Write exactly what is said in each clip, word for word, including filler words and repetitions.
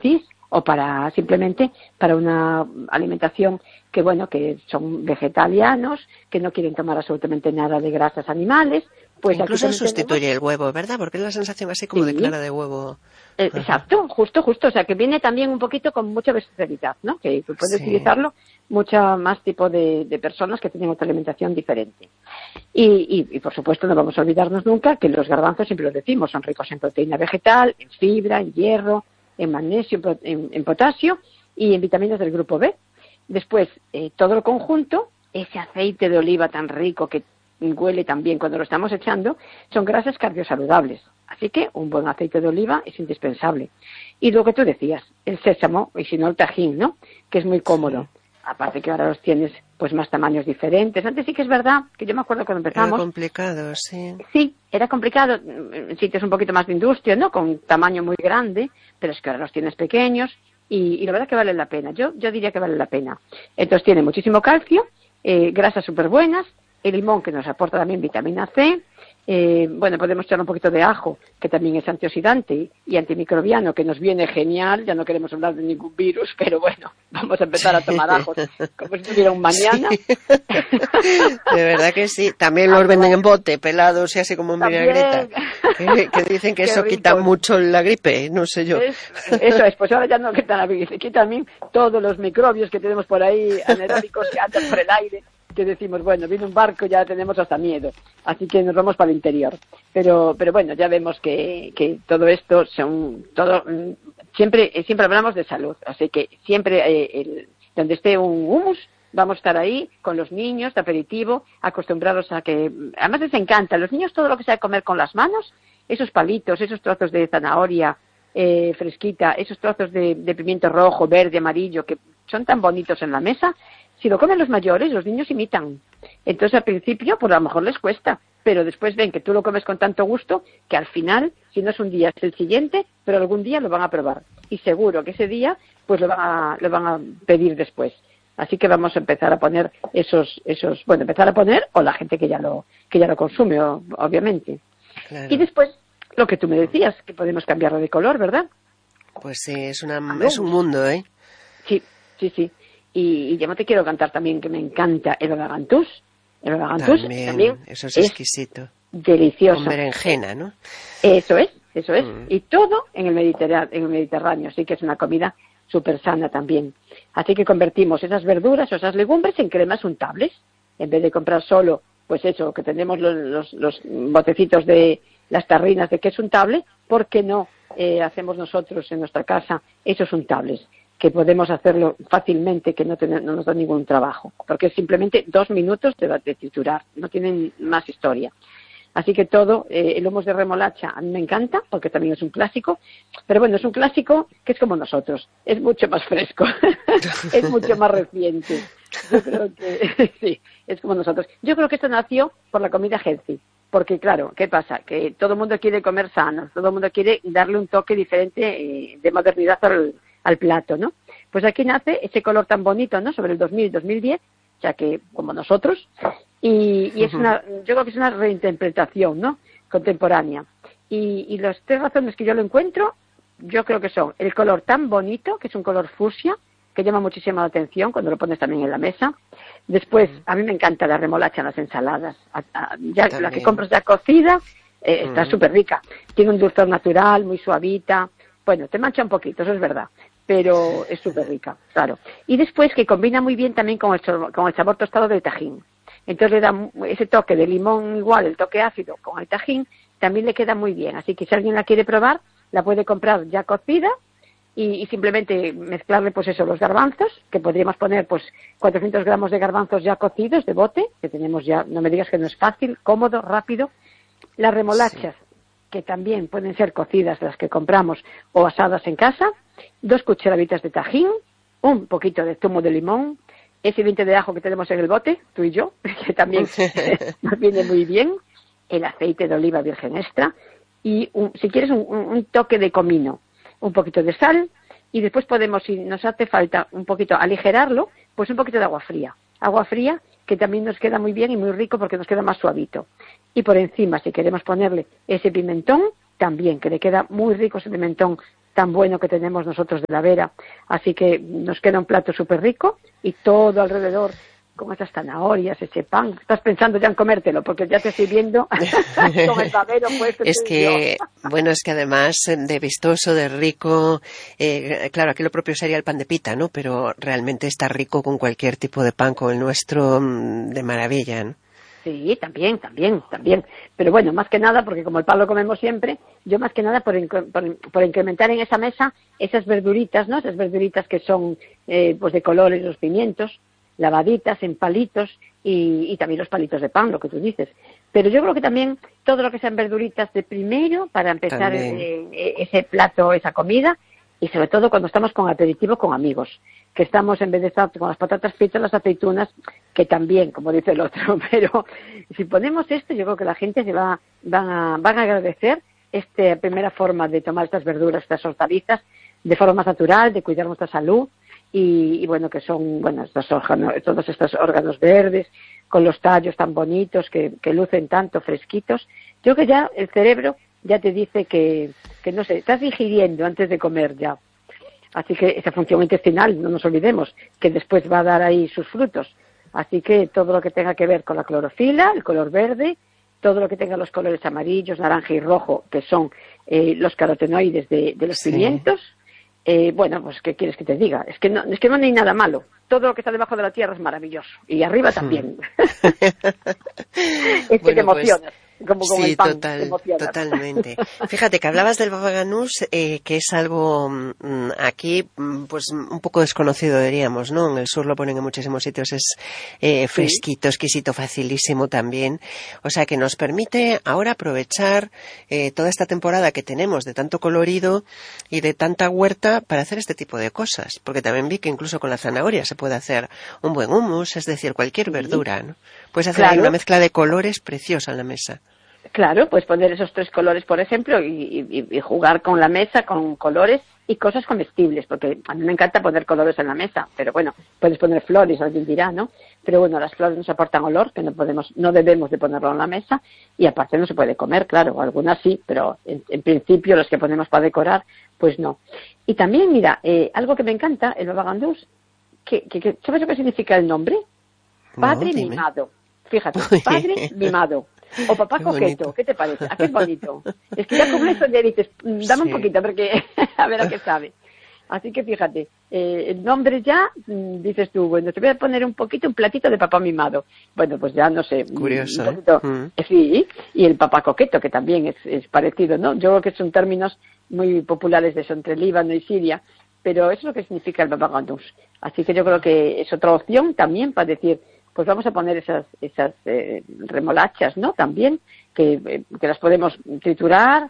smoothies o para simplemente para una alimentación que, bueno, que son vegetarianos, que no quieren tomar absolutamente nada de grasas animales. Pues incluso sustituye tenemos... el huevo, ¿verdad? Porque es la sensación así como sí. de clara de huevo. Eh, exacto, justo, justo. O sea, que viene también un poquito con mucha versatilidad, ¿no? Que tú puedes sí. utilizarlo mucha más tipo de, de personas que tienen otra alimentación diferente. Y, y, y, por supuesto, no vamos a olvidarnos nunca que los garbanzos, siempre lo decimos, son ricos en proteína vegetal, en fibra, en hierro, en magnesio, en, en potasio y en vitaminas del grupo B. Después, eh, todo el conjunto, ese aceite de oliva tan rico que huele tan bien cuando lo estamos echando, son grasas cardiosaludables. Así que un buen aceite de oliva es indispensable. Y lo que tú decías, el sésamo, y si no el tajín, ¿no? Que es muy cómodo. Sí. Aparte que ahora los tienes pues más tamaños diferentes. Antes sí que es verdad, que yo me acuerdo cuando empezamos... Era complicado, sí. Sí, era complicado. En sitios un poquito más de industria, ¿no? Con tamaño muy grande, pero es que ahora los tienes pequeños y, y la verdad que vale la pena. Yo yo diría que vale la pena. Entonces tiene muchísimo calcio, eh, grasas súper buenas, el limón que nos aporta también vitamina C, eh, bueno, podemos echar un poquito de ajo, que también es antioxidante y, y antimicrobiano, que nos viene genial. Ya no queremos hablar de ningún virus, pero bueno, vamos a empezar a tomar ajos como si tuviera un mañana. Sí. De verdad que sí. También los venden en bote, pelados y así como en vinagreta, que, que dicen que eso quita mucho la gripe, no sé yo. Es, eso es, pues ahora ya no quitan la gripe, quitan también todos los microbios que tenemos por ahí, anaeróbicos que andan por el aire, que decimos, bueno, viene un barco, ya tenemos hasta miedo, así que nos vamos para el interior. Pero pero bueno, ya vemos que, que todo esto son todo siempre siempre hablamos de salud, así que siempre eh, el, donde esté un hummus vamos a estar ahí con los niños de aperitivo, acostumbrados a que, además les encanta, los niños todo lo que sea comer con las manos, esos palitos, esos trozos de zanahoria eh, fresquita, esos trozos de, de pimiento rojo, verde, amarillo, que son tan bonitos en la mesa. Si lo comen los mayores, los niños imitan. Entonces, al principio, pues a lo mejor les cuesta, pero después ven que tú lo comes con tanto gusto que al final, si no es un día, es el siguiente, pero algún día lo van a probar. Y seguro que ese día, pues lo van a, lo van a pedir después. Así que vamos a empezar a poner esos, esos, bueno, empezar a poner, o la gente que ya lo, que ya lo consume, o, obviamente. Claro. Y después, lo que tú me decías, que podemos cambiarlo de color, ¿verdad? Pues sí, es una, es un mundo, ¿eh? Sí, sí, sí. Y, y yo no te quiero cantar también que me encanta el Bagagantus. El Bagagantus también, también eso es exquisito. Delicioso. Con berenjena, ¿no? Eso es, eso es. Mm. Y todo en el Mediterráneo, en el Mediterráneo, sí que es una comida súper sana también. Así que convertimos esas verduras o esas legumbres en cremas untables. En vez de comprar solo, pues eso, que tenemos los, los, los botecitos de las tarrinas de queso untable, ¿por qué no eh, hacemos nosotros en nuestra casa esos untables? Que podemos hacerlo fácilmente, que no, ten, no nos da ningún trabajo, porque es simplemente dos minutos de, de triturar, no tienen más historia. Así que todo, eh, el hummus de remolacha a mí me encanta, porque también es un clásico, pero bueno, es un clásico que es como nosotros, es mucho más fresco, es mucho más reciente. Yo creo que sí, es como nosotros. Yo creo que esto nació por la comida healthy, porque claro, ¿qué pasa? Que todo el mundo quiere comer sano, todo el mundo quiere darle un toque diferente eh, de modernidad al al plato, ¿no? Pues aquí nace ese color tan bonito, ¿no? Sobre el dos mil y dos mil diez, ya que como nosotros, y, y es una, yo creo que es una reinterpretación, ¿no? Contemporánea. Y, y las tres razones que yo lo encuentro, yo creo que son el color tan bonito, que es un color fucsia, que llama muchísimo la atención cuando lo pones también en la mesa. Después, a mí me encanta la remolacha en las ensaladas. A, a, ya, la que compras ya cocida, eh, está súper rica. Tiene un dulzor natural, muy suavita. Bueno, te mancha un poquito, eso es verdad, pero es súper rica, claro. Y después que combina muy bien también con el, con el sabor tostado del tajín. Entonces le da ese toque de limón igual, el toque ácido con el tajín, también le queda muy bien. Así que si alguien la quiere probar, la puede comprar ya cocida y, y simplemente mezclarle pues eso, los garbanzos, que podríamos poner pues cuatrocientos gramos de garbanzos ya cocidos de bote, que tenemos ya, no me digas que no es fácil, cómodo, rápido. Las remolachas, sí, que también pueden ser cocidas, las que compramos, o asadas en casa, dos cucharaditas de tajín, un poquito de zumo de limón, ese diente de ajo que tenemos en el bote, tú y yo, que también nos viene muy bien, el aceite de oliva virgen extra, y un, si quieres un, un toque de comino, un poquito de sal, y después podemos, si nos hace falta un poquito aligerarlo, pues un poquito de agua fría. Agua fría que también nos queda muy bien y muy rico porque nos queda más suavito. Y por encima, si queremos ponerle ese pimentón, también, que le queda muy rico ese pimentón tan bueno que tenemos nosotros de la Vera. Así que nos queda un plato súper rico y todo alrededor con esas zanahorias, ese pan. Estás pensando ya en comértelo, porque ya te estoy viendo con el babero puesto. Es que, yo. bueno, es que además de vistoso, de rico, eh, claro, aquí lo propio sería el pan de pita, ¿no? Pero realmente está rico con cualquier tipo de pan, con el nuestro, de maravilla, ¿no? Sí, también, también, también. Pero bueno, más que nada, porque como el pan lo comemos siempre, yo más que nada por, por, por incrementar en esa mesa esas verduritas, ¿no? Esas verduritas que son eh, pues de colores, los pimientos, lavaditas en palitos y, y también los palitos de pan, lo que tú dices. Pero yo creo que también todo lo que sean verduritas de primero para empezar eh, ese plato, esa comida, y sobre todo cuando estamos con aperitivo con amigos, que estamos en vez de estar con las patatas fritas, las aceitunas, que también, como dice el otro, pero si ponemos esto, yo creo que la gente se va, van a, van a agradecer esta primera forma de tomar estas verduras, estas hortalizas, de forma más natural, de cuidar nuestra salud. Y, y bueno, que son, bueno, estos órganos, todos estos órganos verdes, con los tallos tan bonitos, que, que lucen tanto fresquitos. Yo creo que ya el cerebro ya te dice que, que, no sé, estás digiriendo antes de comer ya. Así que esa función intestinal, no nos olvidemos, que después va a dar ahí sus frutos. Así que todo lo que tenga que ver con la clorofila, el color verde, todo lo que tenga los colores amarillos, naranja y rojo, que son eh, los carotenoides de, de los sí. pimientos. Eh, bueno, pues ¿qué quieres que te diga? Es que no, es que no hay nada malo. Todo lo que está debajo de la tierra es maravilloso. Y arriba también. es que bueno, te emocionas. Pues... Como con sí, el pan, total, totalmente. Fíjate que hablabas del baba ganús, eh, que es algo mm, aquí, pues un poco desconocido diríamos, ¿no? En el sur lo ponen en muchísimos sitios, es eh, fresquito, sí. exquisito, facilísimo también. O sea que nos permite ahora aprovechar eh, toda esta temporada que tenemos de tanto colorido y de tanta huerta para hacer este tipo de cosas. Porque también vi que incluso con la zanahoria se puede hacer un buen hummus, es decir, cualquier sí. verdura, ¿no? Puedes hacer claro. ahí una mezcla de colores preciosa en la mesa. Claro, pues poner esos tres colores, por ejemplo, y, y, y jugar con la mesa, con colores y cosas comestibles, porque a mí me encanta poner colores en la mesa, pero bueno, puedes poner flores, alguien dirá, ¿no? Pero bueno, las flores nos aportan olor, que no podemos, no debemos de ponerlo en la mesa, y aparte no se puede comer, claro, algunas sí, pero en, en principio los que ponemos para decorar, pues no. Y también, mira, eh, algo que me encanta, el baba ganús, que, que, que, ¿sabes lo que significa el nombre? Padre no, mimado. Fíjate, padre mimado. O papá qué coqueto, bonito. ¿Qué te parece? ¿A qué bonito? Es que ya con eso ya dices, dame sí. un poquito, porque a ver a qué sabe. Así que fíjate, eh, el nombre ya, dices tú, bueno, te voy a poner un poquito, un platito de papá mimado. Bueno, pues ya no sé. Curioso, un poquito, ¿eh? Mm. Sí, y el papá coqueto, que también es, es parecido, ¿no? Yo creo que son términos muy populares de eso, entre Líbano y Siria, pero eso es lo que significa el baba ganús. Así que yo creo que es otra opción también para decir, pues vamos a poner esas esas eh, remolachas, ¿no? También, que, eh, que las podemos triturar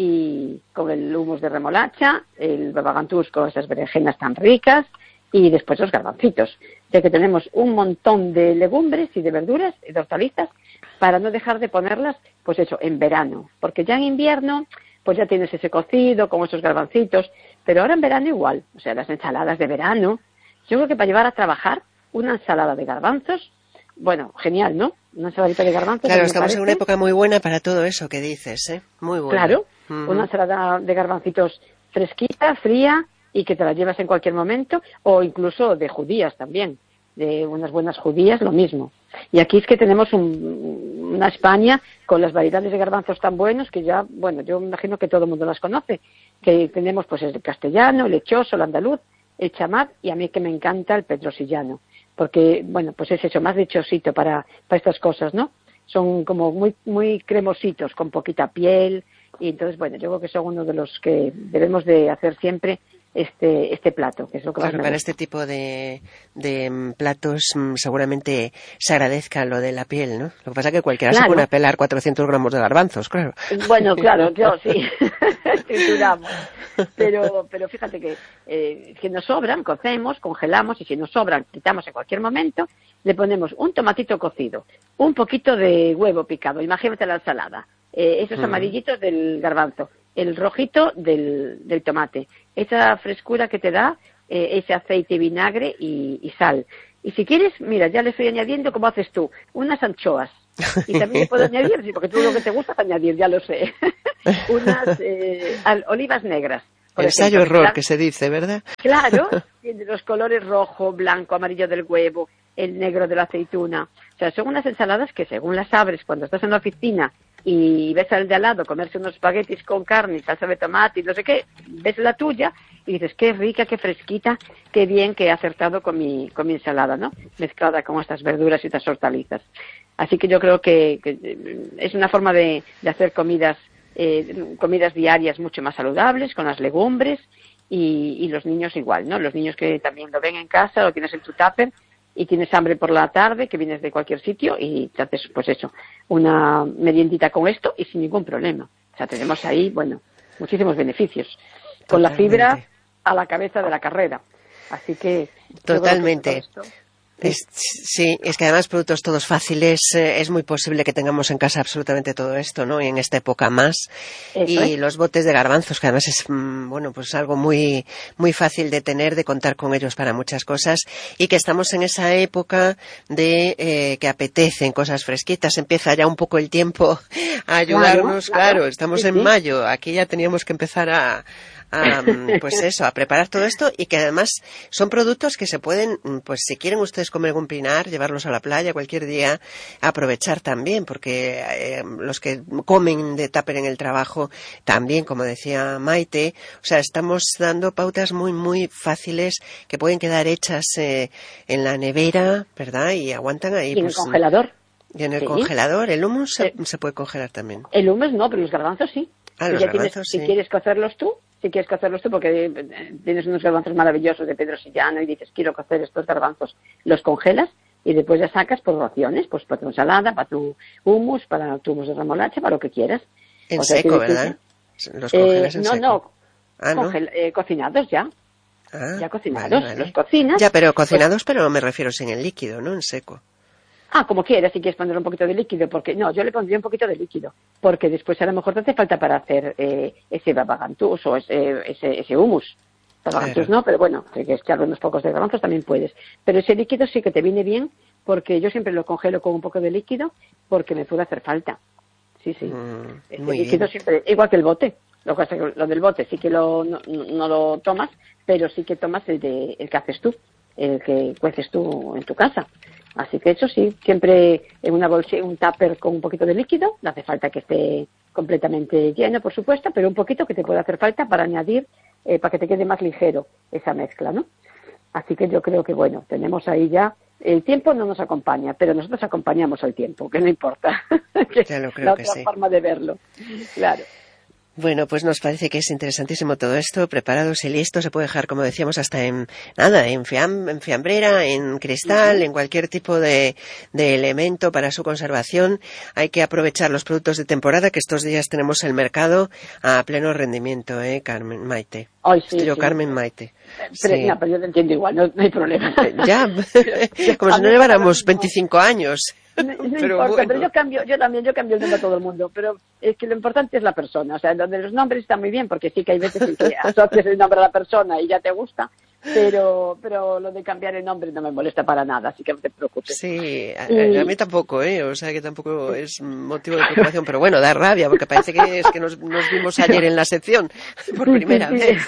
y con el humus de remolacha, el baba ganús con esas berenjenas tan ricas y después los garbancitos. Ya que tenemos un montón de legumbres y de verduras y de hortalizas para no dejar de ponerlas, pues eso, en verano. Porque ya en invierno, pues ya tienes ese cocido con esos garbancitos, pero ahora en verano igual. O sea, las ensaladas de verano. Yo creo que para llevar a trabajar una ensalada de garbanzos, bueno, genial, ¿no? Una ensaladita de garbanzos. Claro, estamos en una época muy buena para todo eso que dices, ¿eh? Muy buena. Claro, uh-huh. una ensalada de garbancitos fresquita, fría, y que te la llevas en cualquier momento, o incluso de judías también, de unas buenas judías, lo mismo. Y aquí es que tenemos un, una España con las variedades de garbanzos tan buenos que ya, bueno, yo me imagino que todo el mundo las conoce, que tenemos pues el castellano, el lechoso, el andaluz, el chamat, y a mí que me encanta el petrosillano, porque, bueno, pues es eso, más lechosito para, para estas cosas, ¿no? Son como muy muy cremositos, con poquita piel, y entonces, bueno, yo creo que son uno de los que debemos de hacer siempre este este plato, que es lo que claro, más me para gusta. este tipo de, de platos seguramente se agradezca lo de la piel, ¿no? Lo que pasa es que cualquiera claro. se pone a pelar cuatrocientos gramos de garbanzos, claro. Bueno, claro, yo sí, trituramos. Pero, pero fíjate que eh, si nos sobran, cocemos, congelamos, y si nos sobran, quitamos en cualquier momento, le ponemos un tomatito cocido, un poquito de huevo picado, imagínate la ensalada, eh, esos mm. amarillitos del garbanzo, el rojito del, del tomate, esa frescura que te da eh, ese aceite, vinagre y, y sal. Y si quieres, mira, ya le estoy añadiendo, como haces tú, unas anchoas. Y también le puedo añadir, sí, porque tú lo que te gusta es añadir, ya lo sé, unas eh, olivas negras. Ensayo-error, que se dice, ¿verdad? Claro, tiene los colores rojo, blanco, amarillo del huevo, el negro de la aceituna. O sea, son unas ensaladas que según las abres cuando estás en la oficina y ves al de al lado comerse unos espaguetis con carne y salsa de tomate y no sé qué, ves la tuya y dices, qué rica, qué fresquita, qué bien que he acertado con mi, con mi ensalada, ¿no? Mezclada con estas verduras y estas hortalizas. Así que yo creo que, que es una forma de, de hacer comidas, eh, comidas diarias mucho más saludables, con las legumbres y, y los niños igual, ¿no? Los niños que también lo ven en casa, lo tienes en tu tupper y tienes hambre por la tarde, que vienes de cualquier sitio y te haces, pues eso, una meriendita con esto y sin ningún problema. O sea, tenemos ahí, bueno, muchísimos beneficios. Con Totalmente. La fibra a la cabeza de la carrera. Así que... Totalmente. Es, sí, es que además productos todos fáciles, eh, es muy posible que tengamos en casa absolutamente todo esto, ¿no? Y en esta época más. Eso y es. Los botes de garbanzos, que además es, mmm, bueno, pues algo muy, muy fácil de tener, de contar con ellos para muchas cosas. Y que estamos en esa época de, eh, que apetecen cosas fresquitas. Empieza ya un poco el tiempo a ayudarnos. Claro, claro, claro estamos sí, en sí. mayo. Aquí ya teníamos que empezar a, a, pues eso, a preparar todo esto y que además son productos que se pueden, pues si quieren ustedes comer algún pinar, llevarlos a la playa cualquier día, aprovechar también, porque eh, los que comen de tupper en el trabajo también, como decía Maite, o sea, estamos dando pautas muy, muy fáciles que pueden quedar hechas eh, en la nevera, ¿verdad? Y aguantan ahí. Y en pues, el congelador. Y en el sí. congelador. ¿El hummus se, se puede congelar también? El hummus no, pero los garbanzos sí. Ah, si los ya garbanzos tienes, sí. Si quieres cocerlos tú, si quieres cocerlos tú, porque tienes unos garbanzos maravillosos de Pedro Sillano y dices, quiero cocer estos garbanzos, los congelas y después ya sacas por raciones, pues para tu ensalada, para tu hummus, para tu hummus de remolacha, para lo que quieras. En o sea, seco, ¿verdad? Que, los congelas eh, en no, seco. No, ah, no, congel- eh, cocinados ya. Ah, ya cocinados, vale, vale. Los cocinas. Ya, pero cocinados, pues, pero me refiero sin el líquido, ¿no? En seco. Ah, como quieras, si quieres poner un poquito de líquido, porque no, yo le pondría un poquito de líquido, porque después a lo mejor te hace falta para hacer eh, ese babagantús o ese, ese, ese hummus. Babagantús claro. No, pero bueno, si quieres echarle unos pocos de garbanzos también puedes. Pero ese líquido sí que te viene bien, porque yo siempre lo congelo con un poco de líquido, porque me puede hacer falta. Sí, sí. Mm, ese líquido bien. Siempre, igual que el bote. Lo, que, lo del bote sí que lo, no, no lo tomas, pero sí que tomas el, de, el que haces tú, el que cueces tú en tu casa. Así que eso sí, siempre en una bolsa, un tupper con un poquito de líquido, no hace falta que esté completamente lleno, por supuesto, pero un poquito que te puede hacer falta para añadir, eh, para que te quede más ligero esa mezcla, ¿no? Así que yo creo que, bueno, tenemos ahí ya, el tiempo no nos acompaña, pero nosotros acompañamos al tiempo, que no importa. que ya lo creo la que otra sí. forma de verlo, claro. Bueno, pues nos parece que es interesantísimo todo esto, preparados y listos, se puede dejar, como decíamos, hasta en, nada, en, fiam, en fiambrera, en cristal, uh-huh. en cualquier tipo de, de elemento para su conservación. Hay que aprovechar los productos de temporada, que estos días tenemos el mercado a pleno rendimiento, ¿eh, Carmen, Maite? Ay, sí, Estoy yo, sí. Carmen, Maite. Pero, sí. no, pero yo te entiendo igual, no, no hay problema. Ya, como si no lleváramos veinticinco años. No, no pero importa, bueno. pero yo cambio, yo también, yo cambio el nombre a todo el mundo, pero es que lo importante es la persona, o sea, donde los nombres están muy bien, porque sí que hay veces en que asocias el nombre a la persona y ya te gusta, pero pero lo de cambiar el nombre no me molesta para nada, así que no te preocupes. Sí, a, y... a mí tampoco, ¿eh? O sea, que tampoco es motivo de preocupación, pero bueno, da rabia, porque parece que es que nos, nos vimos ayer en la sección, por primera sí, sí. vez.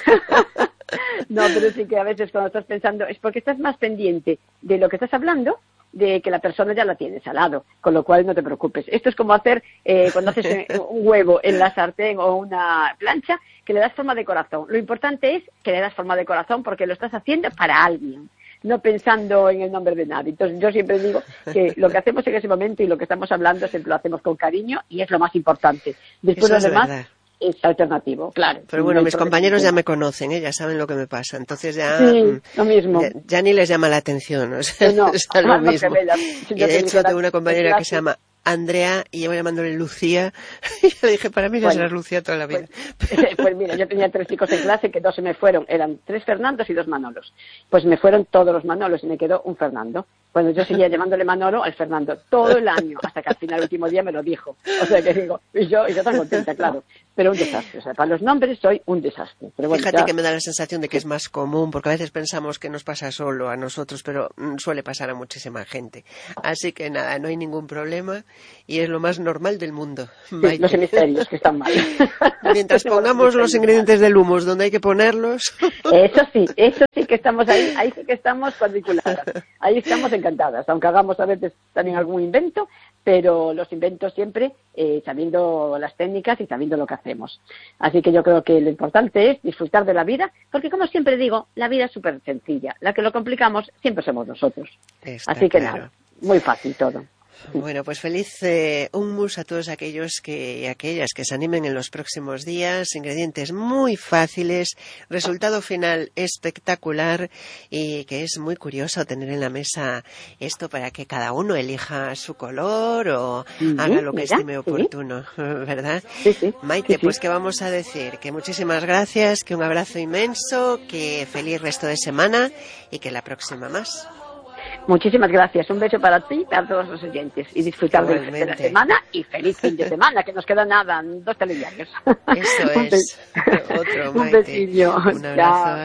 No, pero sí que a veces cuando estás pensando, es porque estás más pendiente de lo que estás hablando, de que la persona ya la tienes al lado, con lo cual no te preocupes. Esto es como hacer, eh, cuando haces un huevo en la sartén o una plancha, que le das forma de corazón. Lo importante es que le das forma de corazón porque lo estás haciendo para alguien, no pensando en el nombre de nadie. Entonces yo siempre digo que lo que hacemos en ese momento y lo que estamos hablando siempre lo hacemos con cariño y es lo más importante. Después lo demás verdad. Es alternativo, claro. Pero bueno, mis compañeros ya me conocen, ¿eh? Ya saben lo que me pasa, entonces ya, sí, lo mismo. ya, ya ni les llama la atención, o sea, no, es lo no, mismo. No y de hecho tengo una compañera que se llama Andrea y llevo llamándole Lucía y le dije, para mí ya bueno, será Lucía toda la vida. Pues, pues mira, yo tenía tres chicos en clase que dos se me fueron, eran tres Fernandos y dos Manolos. Pues me fueron todos los Manolos y me quedó un Fernando. Bueno, yo seguía llamándole Manolo al Fernando todo el año, hasta que al final el último día me lo dijo. O sea que digo, y yo, y yo tan contenta, claro. Pero un desastre. O sea, para los nombres soy un desastre. Pero bueno, Fíjate ya... que me da la sensación de que es más común, porque a veces pensamos que nos pasa solo a nosotros, pero suele pasar a muchísima gente. Así que nada, no hay ningún problema y es lo más normal del mundo. Sí, los hemisferios que están mal. Mientras pongamos los ingredientes del hummus donde hay que ponerlos. Eso sí, eso sí que estamos ahí, ahí sí que estamos cuadriculadas. Ahí estamos encantadas, aunque hagamos a veces también algún invento, pero los inventos siempre eh, sabiendo las técnicas y sabiendo lo que hacemos. Así que yo creo que lo importante es disfrutar de la vida, porque como siempre digo, la vida es súper sencilla. La que lo complicamos siempre somos nosotros. Está Así que claro. nada, muy fácil todo. Bueno, pues feliz eh, hummus a todos aquellos que, y aquellas que se animen en los próximos días. Ingredientes muy fáciles, resultado final espectacular y que es muy curioso tener en la mesa esto para que cada uno elija su color o mm-hmm, haga lo que mira, estime oportuno, sí. ¿Verdad? Sí, sí, Maite, sí, sí. Pues ¿qué vamos a decir? Que muchísimas gracias, que un abrazo inmenso, que feliz resto de semana y que la próxima más. Muchísimas gracias. Un beso para ti y para todos los oyentes. Y disfrutar de, de la semana y feliz fin de semana, que nos queda nada, dos telediarios. Eso es. Otro, Maite. Un besillo. Un abrazo. Chao.